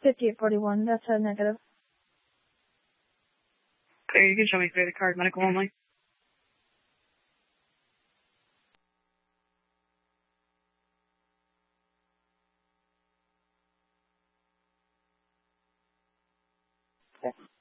5841. That's a negative. Okay, you can show me credit card, medical only. Okay.